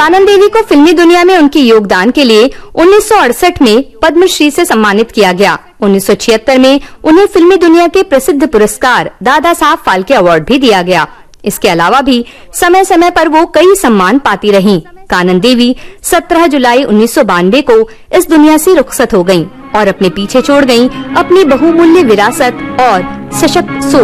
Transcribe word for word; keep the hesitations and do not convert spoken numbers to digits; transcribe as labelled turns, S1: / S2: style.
S1: कानन देवी को फिल्मी दुनिया में उनके योगदान के लिए उन्नीस सौ अड़सठ में पद्मश्री से सम्मानित किया गया। उन्नीस सौ छिहत्तर में उन्हें फिल्मी दुनिया के प्रसिद्ध पुरस्कार दादा साहब फाल्के अवार्ड भी दिया गया। इसके अलावा भी समय समय पर वो कई सम्मान पाती रहीं। कानन देवी सत्रह जुलाई उन्नीस सौ बानवे को इस दुनिया से रुखसत हो गयीं और अपने पीछे छोड़ गयीं अपनी बहुमूल्य विरासत और सशक्त सोच।